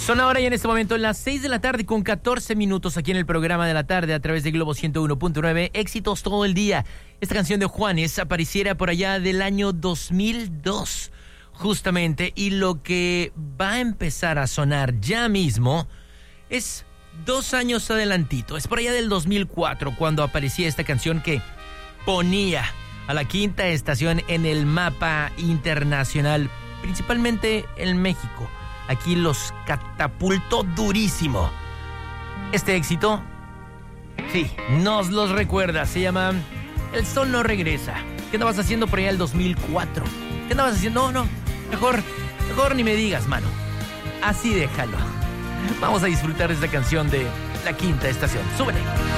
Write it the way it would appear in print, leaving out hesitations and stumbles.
Son ahora y en este momento las 6 de la tarde con 14 minutos aquí en el programa de la tarde a través de Globo 101.9. Éxitos todo el día. Esta canción de Juanes apareciera por allá del año 2002, justamente. Y lo que va a empezar a sonar ya mismo es 2 años adelantito. Es por allá del 2004 cuando aparecía esta canción que ponía a la quinta estación en el mapa internacional, principalmente en México. Aquí los catapultó durísimo. Este éxito, sí, nos los recuerda. Se llama El Sol No Regresa. ¿Qué andabas haciendo por allá el 2004? ¿Qué andabas haciendo? No, mejor ni me digas, mano. Así déjalo. Vamos a disfrutar de esta canción de La Quinta Estación. Súbele.